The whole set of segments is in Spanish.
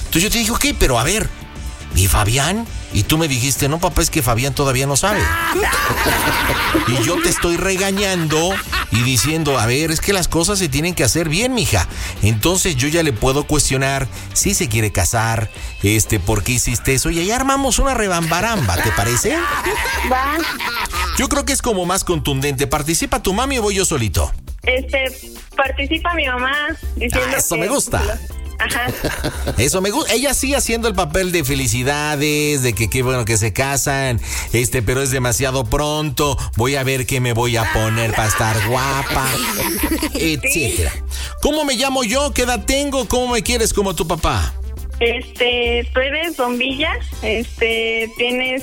Entonces yo te dije, ok, pero a ver, ¿y Fabián? Y tú me dijiste, no, papá, es que Fabián todavía no sabe. Y yo te estoy regañando y diciendo, a ver, es que las cosas se tienen que hacer bien, mija. Entonces yo ya le puedo cuestionar si se quiere casar, ¿por qué hiciste eso? Y ahí armamos una rebambaramba, ¿te parece? Va. Yo creo que es como más contundente. ¿Participa tu mami o voy yo solito? Participa mi mamá diciendo eso que... me gusta. Ajá. Eso me gusta. Ella sí haciendo el papel de felicidades, de que qué bueno que se casan, pero es demasiado pronto. Voy a ver qué me voy a poner para estar guapa, etcétera. ¿Cómo me llamo yo? ¿Qué edad tengo? ¿Cómo me quieres como tu papá? Tú eres Don Villa, tienes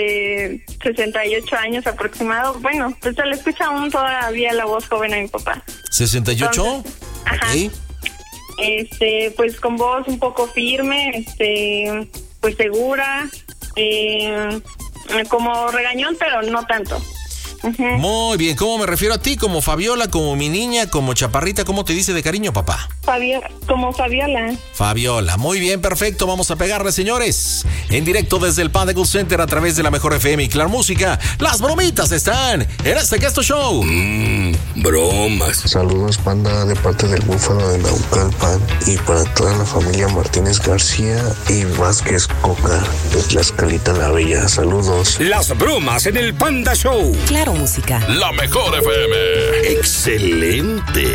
68 años aproximado. Bueno, pues se le escucha aún todavía la voz joven a mi papá. ¿68? Entonces, ajá. Okay. Pues con voz un poco firme, pues segura, como regañón, pero no tanto. Uh-huh. Muy bien, ¿cómo me refiero a ti? ¿Como Fabiola, como mi niña, como chaparrita? ¿Cómo te dice de cariño, papá? Como Fabiola. Fabiola, muy bien, perfecto, vamos a pegarle, señores. En directo desde el Panda Cool Center a través de la Mejor FM y Claro Música. Las bromitas están en este Casto Show. Bromas. Saludos, Panda, de parte del Búfalo de Naucalpan y para toda la familia Martínez García y Vázquez Coca de Tlaxcalita la Bella. Saludos. Las bromas en el Panda Show. Claro Música. La Mejor FM. Excelente.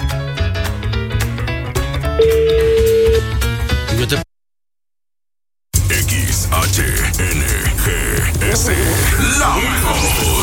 XHNGS. La mejor.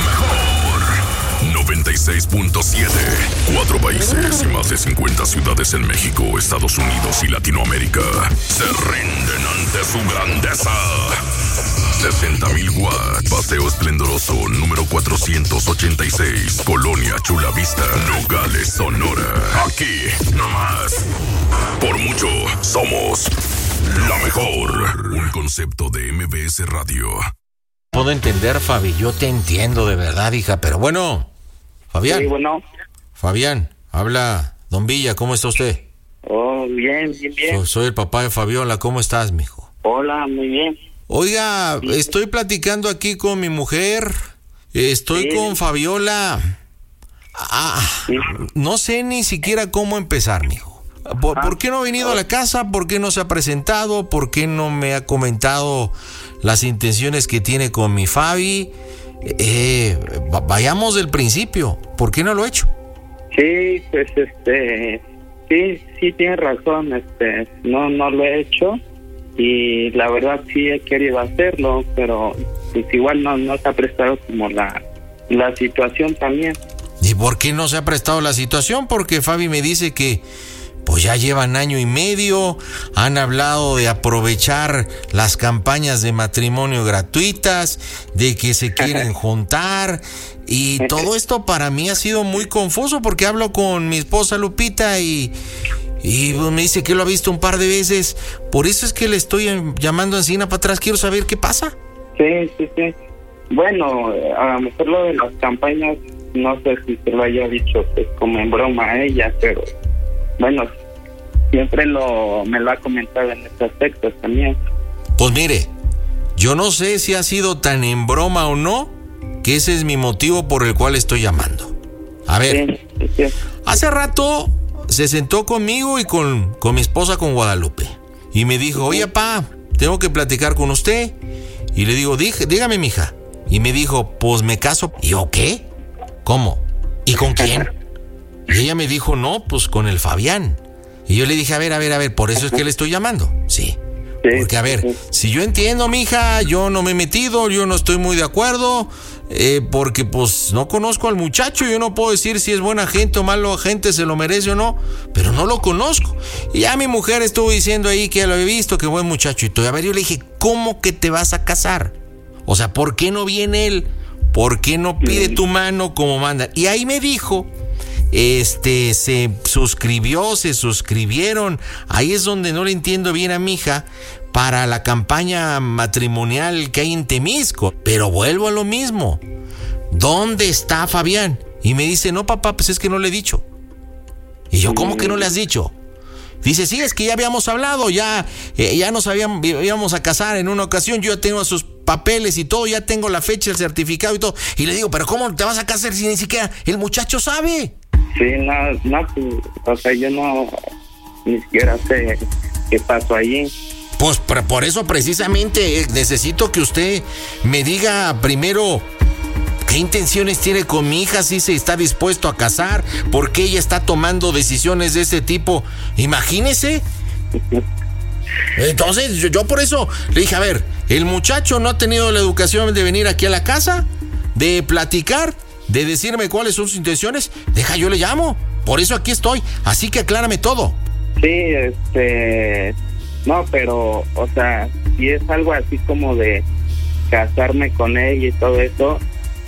96.7. 4 países y más de 50 ciudades en México, Estados Unidos y Latinoamérica se rinden ante su grandeza. 60,000 watts. Paseo Esplendoroso, número 486. Colonia Chula Vista, Nogales, Sonora. Aquí, nomás. Por mucho, somos la mejor. Un concepto de MBS Radio. Puedo entender, Fabi. Yo te entiendo de verdad, hija. Pero bueno, Fabián. Sí, bueno. Fabián, habla Don Villa. ¿Cómo está usted? Oh, bien. Soy el papá de Fabiola. ¿Cómo estás, mijo? Hola, muy bien. Oiga, estoy platicando aquí con mi mujer. Estoy con Fabiola. No sé ni siquiera cómo empezar, mijo. ¿Por qué no ha venido a la casa? ¿Por qué no se ha presentado? ¿Por qué no me ha comentado las intenciones que tiene con mi Fabi? Vayamos del principio. ¿Por qué no lo ha hecho? Sí, pues sí tienes razón, no lo he hecho y la verdad sí he querido hacerlo, pero pues igual no se ha prestado como la situación también. ¿Y por qué no se ha prestado la situación? Porque Fabi me dice que pues ya llevan 1 año y medio, han hablado de aprovechar las campañas de matrimonio gratuitas, de que se quieren juntar, y todo esto para mí ha sido muy confuso porque hablo con mi esposa Lupita y me dice que lo ha visto un par de veces, por eso es que le estoy llamando encima para atrás, quiero saber qué pasa. Sí. Bueno, a lo mejor lo de las campañas, no sé si se lo haya dicho pues como en broma a ella, pero bueno, siempre me lo ha comentado en este aspecto también. Pues mire, yo no sé si ha sido tan en broma o no, que ese es mi motivo por el cual estoy llamando. A ver, sí. Hace rato se sentó conmigo y con mi esposa, con Guadalupe, y me dijo, oye, pa, tengo que platicar con usted. Y le digo, dígame, mija. Y me dijo, pues me caso. ¿Y yo qué? ¿Cómo? ¿Y con quién? Y ella me dijo, no, pues con el Fabián. Y yo le dije, a ver, por eso es que le estoy llamando. Sí. Porque, a ver, si yo entiendo, mija, yo no me he metido, yo no estoy muy de acuerdo, porque pues no conozco al muchacho, yo no puedo decir si es buena gente o mala gente, se lo merece o no, pero no lo conozco. Y ya mi mujer estuvo diciendo ahí que ya lo había visto, que buen muchacho y todo. A ver, yo le dije, ¿cómo que te vas a casar? O sea, ¿por qué no viene él? ¿Por qué no pide tu mano como mandan? Y ahí me dijo, se suscribieron, ahí es donde no le entiendo bien a mi hija, para la campaña matrimonial que hay en Temisco. Pero vuelvo a lo mismo, ¿dónde está Fabián? Y me dice, no, papá, pues es que no le he dicho. Y yo, ¿cómo que no le has dicho? Dice, sí, es que ya habíamos hablado, ya nos íbamos a casar en una ocasión, yo ya tengo sus papeles y todo, ya tengo la fecha, el certificado y todo. Y le digo, pero ¿cómo te vas a casar si ni siquiera el muchacho sabe? Sí, no, pues, o sea, yo no, ni siquiera sé qué pasó allí. Pues por eso precisamente necesito que usted me diga primero qué intenciones tiene con mi hija, si se está dispuesto a casar, por qué ella está tomando decisiones de este tipo. Imagínese. Entonces yo por eso le dije, a ver, el muchacho no ha tenido la educación de venir aquí a la casa, de platicar, de decirme cuáles son sus intenciones. Deja, yo le llamo, por eso aquí estoy, así que aclárame todo. Sí, no, pero, o sea, si es algo así como de casarme con ella y todo eso,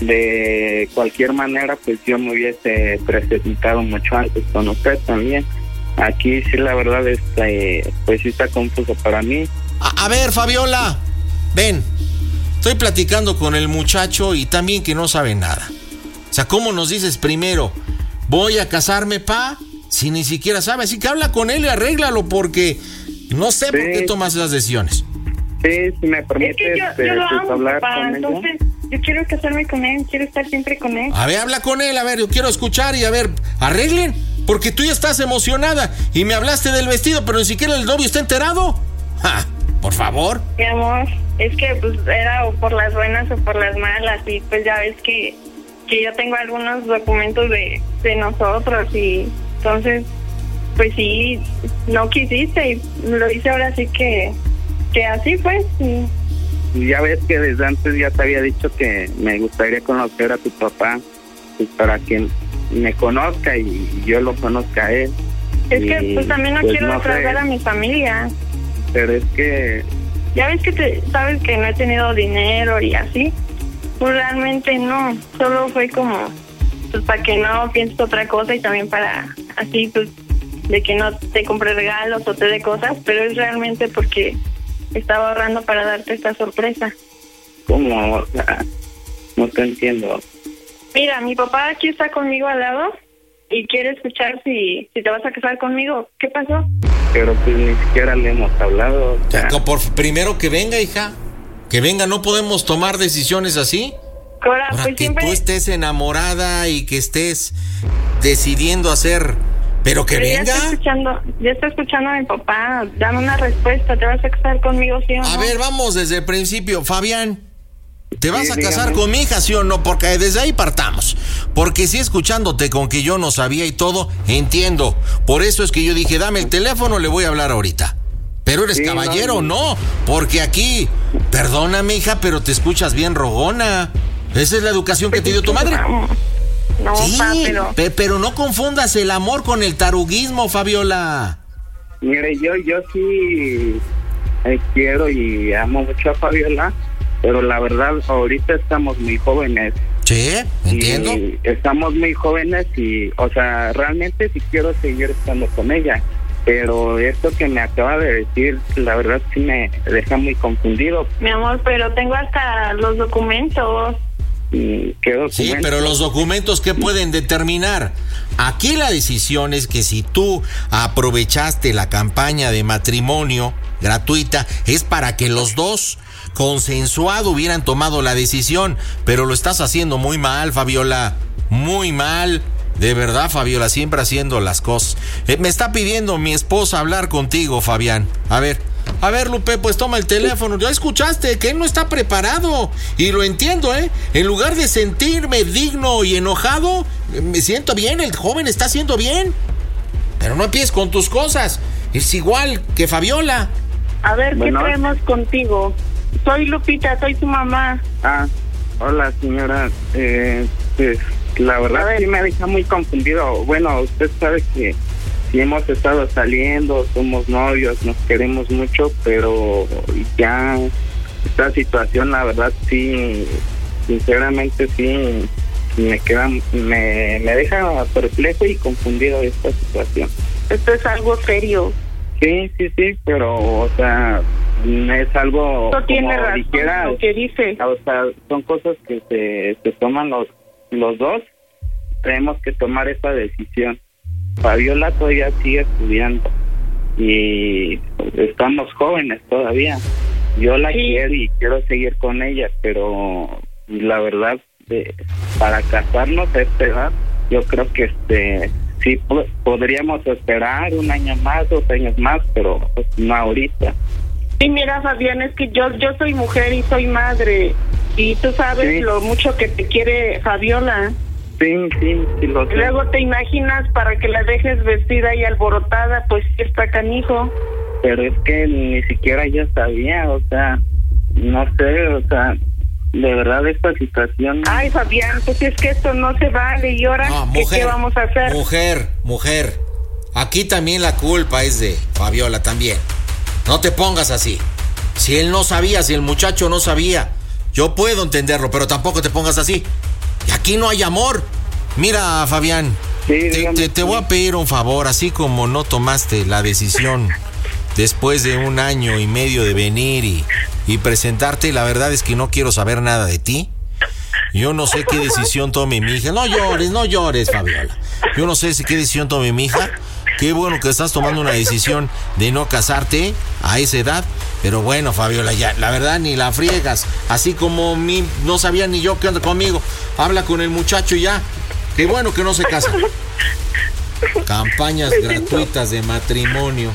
de cualquier manera, pues yo me hubiese presentado mucho antes con usted también. Aquí sí, la verdad, pues sí está confuso para mí. A ver, Fabiola, ven, estoy platicando con el muchacho y también que no sabe nada. O sea, ¿cómo nos dices primero, voy a casarme, pa? Si ni siquiera sabe, así que habla con él y arréglalo, porque no sé por qué tomas esas decisiones. Sí, si me permites, es que yo lo amo, hablar papá, con entonces ella. yo quiero casarme con él, quiero estar siempre con él. A ver, habla con él, a ver, yo quiero escuchar y a ver, arreglen, porque tú ya estás emocionada y me hablaste del vestido, pero ni siquiera el novio está enterado. ¡Ja! Por favor. Mi amor, es que pues era o por las buenas o por las malas, y pues ya ves que yo tengo algunos documentos de nosotros, y entonces pues sí, no quisiste y lo hice ahora, sí que así fue. Y ya ves que desde antes ya te había dicho que me gustaría conocer a tu papá, pues para que me conozca y yo lo conozca a él. Es que pues también no quiero defraudar a mi familia. Pero es que... Ya ves que sabes que no he tenido dinero y así. Pues realmente no, solo fue como pues para que no pienses otra cosa, y también para así pues de que no te compre regalos o te dé cosas, pero es realmente porque estaba ahorrando para darte esta sorpresa. ¿Cómo? O sea, no te entiendo. Mira, mi papá aquí está conmigo al lado y quiere escuchar si te vas a casar conmigo. ¿Qué pasó? Pero pues ni siquiera le hemos hablado. O sea, Primero que venga, hija. Que venga, no podemos tomar decisiones así. Cora, Ahora pues que siempre... tú estés enamorada y que estés decidiendo hacer... Pero que venga. Ya está escuchando a mi papá. Dame una respuesta. ¿Te vas a casar conmigo, sí o no? A ver, vamos desde el principio. Fabián, ¿te vas a casar dígame. con mi hija, sí o no? Porque desde ahí partamos. Porque si escuchándote con que yo no sabía y todo, entiendo. Por eso es que yo dije, dame el teléfono, le voy a hablar ahorita. Pero eres caballero, no. Porque aquí, perdóname, hija, pero te escuchas bien rogona. Esa es la educación que te dio tu madre. No, Sí, pa, pero no confundas el amor con el taruguismo, Fabiola. mire, yo sí quiero y amo mucho a Fabiola, pero la verdad ahorita estamos muy jóvenes. Sí, entiendo. Y estamos muy jóvenes y, o sea, realmente sí quiero seguir estando con ella. Pero esto que me acaba de decir, la verdad sí me deja muy confundido. Mi amor, pero tengo hasta los documentos. ¿Qué documentos? Sí, pero los documentos, ¿qué pueden determinar? Aquí la decisión es que si tú aprovechaste la campaña de matrimonio gratuita, es para que los dos consensuado hubieran tomado la decisión, pero lo estás haciendo muy mal, Fabiola, muy mal. De verdad, Fabiola, siempre haciendo las cosas. Me está pidiendo mi esposa hablar contigo, Fabián. A ver, Lupe, pues toma el teléfono. Ya escuchaste que él no está preparado. Y lo entiendo, ¿eh? En lugar de sentirme digno y enojado, me siento bien, el joven está haciendo bien. Pero no empieces con tus cosas. Es igual que Fabiola. A ver, Bueno. ¿qué traemos contigo? Soy Lupita, soy tu mamá. Hola, señora. Pues la verdad sí me deja muy confundido. Bueno, usted sabe que sí hemos estado saliendo, somos novios, nos queremos mucho, pero ya esta situación, la verdad sí, sinceramente sí, me deja perplejo y confundido esta situación. Esto es algo serio. Sí, pero, o sea, es algo... No tiene como razón dijera, lo que dice. o sea, son cosas que se toman los dos. Tenemos que tomar esa decisión. Fabiola todavía sigue estudiando y estamos jóvenes todavía. Yo la quiero y quiero seguir con ella, pero la verdad, para casarnos a esta edad, yo creo que sí podríamos esperar 1 año más, 2 años más, pero pues, no ahorita. Sí, mira, Fabián, es que yo soy mujer y soy madre, y tú sabes lo mucho que te quiere Fabiola. Sí, lo sé. Luego te imaginas para que la dejes vestida y alborotada, pues está canijo. Pero es que ni siquiera ella sabía, o sea, no sé, o sea, de verdad esta situación... Ay, Fabián, pues es que esto no se vale, y ahora, No, mujer, ¿qué vamos a hacer? Mujer, aquí también la culpa es de Fabiola también. No te pongas así. Si él no sabía, si el muchacho no sabía, yo puedo entenderlo, pero tampoco te pongas así. Y aquí no hay amor. Mira, Fabián, te voy a pedir un favor, así como no tomaste la decisión después de 1 año y medio de venir y presentarte, la verdad es que no quiero saber nada de ti. Yo no sé qué decisión tome mi hija. No llores, Fabiola. Yo no sé qué decisión tome mi hija. Qué bueno que estás tomando una decisión de no casarte a esa edad. Pero bueno, Fabiola, ya, la verdad ni la friegas. Así como no sabía ni yo qué onda conmigo. Habla con el muchacho y ya. Qué bueno que no se casa. Campañas gratuitas de matrimonio.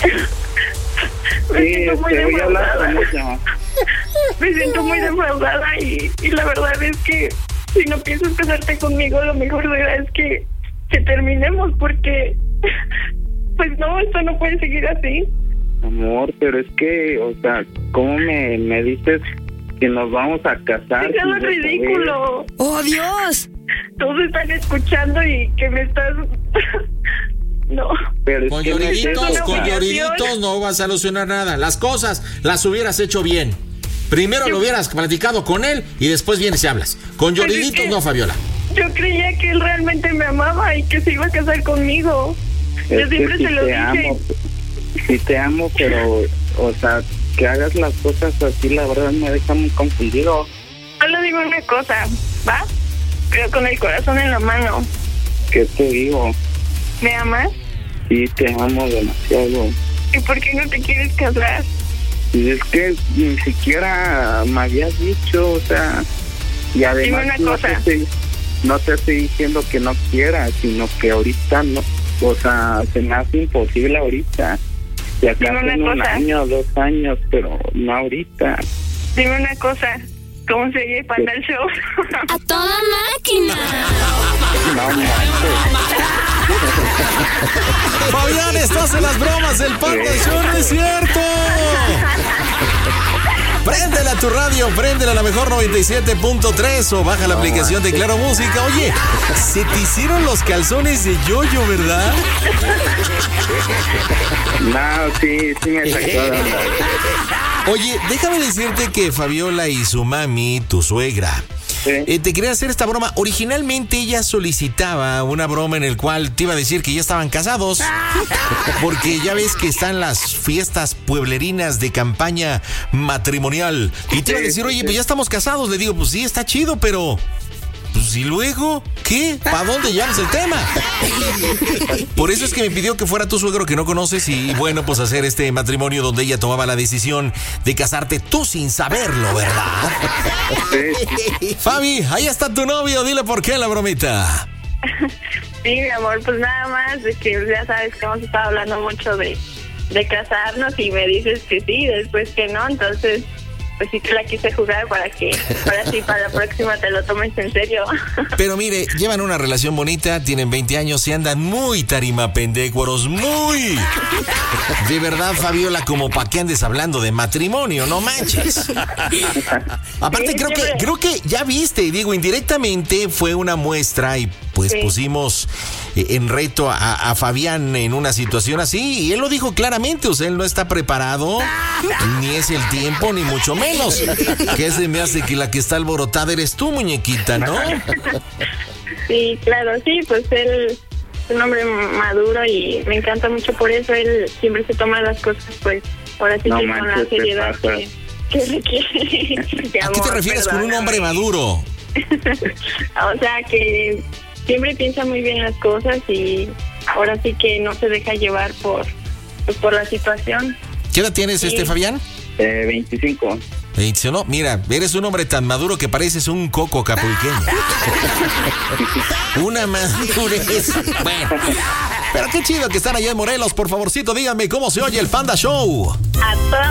Me siento muy defraudada. Me siento muy defraudada y la verdad es que si no piensas casarte conmigo, lo mejor es que terminemos, porque pues no, esto no puede seguir así. Amor, pero es que, o sea, ¿cómo me dices que nos vamos a casar? Es algo ridículo. ¡Oh, Dios! Todos están escuchando y que me estás... No. Pero con lloriditos no vas a solucionar nada. Las cosas las hubieras hecho bien. Primero lo hubieras platicado con él y después vienes y hablas. Con lloriditos no, Fabiola. Yo creía que él realmente me amaba y que se iba a casar conmigo. Yo siempre se lo dije. Sí te amo, pero, o sea, que hagas las cosas así, la verdad me deja muy confundido. Solo digo una cosa, ¿va? Pero con el corazón en la mano. ¿Qué te digo? ¿Me amas? Sí, te amo demasiado. ¿Y por qué no te quieres casar? Y es que ni siquiera me habías dicho, o sea, y además dime una cosa. No te estoy diciendo que no quieras, sino que ahorita no, o sea, se me hace imposible ahorita. Si acaso en 1 año, 2 años, pero no ahorita. Dime una cosa, ¿cómo sigue Panda el Show? ¡A toda máquina! No manches. Fabián, estás en las bromas del Panda Show, no es cierto. Préndela a tu radio, préndela a la mejor 97.3 o baja la aplicación de Claro Música. Oye, se te hicieron los calzones de yoyo, ¿verdad? No, sí me sacó de onda. Oye, déjame decirte que Fabiola y su mami, tu suegra, te quería hacer esta broma. Originalmente ella solicitaba una broma en el cual te iba a decir que ya estaban casados, porque ya ves que están las fiestas pueblerinas de campaña matrimonial, y te iba a decir, oye, pues ya estamos casados. Le digo, pues sí, está chido, pero... Pues, ¿y luego? ¿Qué? ¿Para dónde llamas el tema? Por eso es que me pidió que fuera tu suegro que no conoces y, bueno, pues hacer este matrimonio donde ella tomaba la decisión de casarte tú sin saberlo, ¿verdad? Sí. Fabi, ahí está tu novio, dile por qué la bromita. Sí, mi amor, pues nada más, de que ya sabes que hemos estado hablando mucho de casarnos y me dices que sí, después que no, entonces... Pues sí te la quise jugar para que ahora sí para la próxima te lo tomes en serio. Pero mire, llevan una relación bonita, tienen 20 años y andan muy tarimapendécuaros, muy. De verdad, Fabiola, como para que andes hablando de matrimonio, no manches. Aparte, creo que ya viste, digo, indirectamente fue una muestra y pues pusimos en reto a Fabián en una situación así, y él lo dijo claramente, o sea, él no está preparado, ni es el tiempo, ni mucho menos. Que se me hace que la que está alborotada eres tú, muñequita, ¿no? Sí, claro, sí, pues él es un hombre maduro y me encanta mucho por eso. Él siempre se toma las cosas, pues, ahora sí que con la seriedad que requiere. ¿A qué te refieres con un hombre maduro? O sea, que siempre piensa muy bien las cosas y ahora sí que no se deja llevar por pues por la situación. ¿Qué edad tienes, Sí. Fabián? 25. 21. Mira, eres un hombre tan maduro que pareces un coco capulqueño. Una madurez. Bueno, pero qué chido que están allá en Morelos. Por favorcito, díganme cómo se oye el Panda Show. A toda